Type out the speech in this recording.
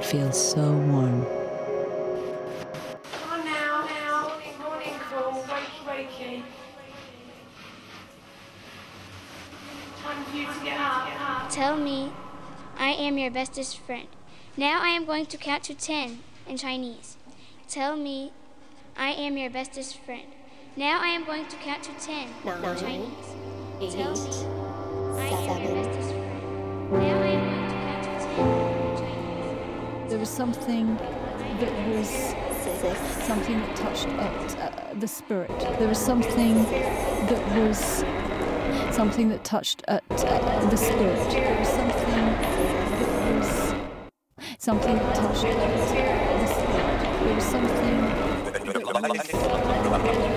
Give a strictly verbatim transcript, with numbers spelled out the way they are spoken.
feels so warm. Come on now, now, morning, morning call, wakey, wakey. Time for you to get up, get up. Tell me, I am your bestest friend. Now I am going to count to ten in Chinese. Tell me, I am your bestest friend. Now I am going to count to ten Nine, in Chinese. eight, Tell me, I am seven, your bestest friend. Now I am going to count to ten in Chinese. There was something that was six, something that touched at uh, the spirit. There was something that was something that touched at uh, the spirit. There was something that was something that touched at the spirit. There was something that was